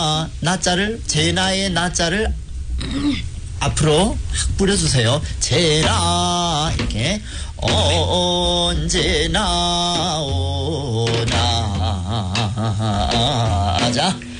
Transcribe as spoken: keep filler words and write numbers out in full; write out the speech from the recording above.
나자를 제나의 나자를 앞으로 확 뿌려주세요. 제라 이렇게 언제나 오나 자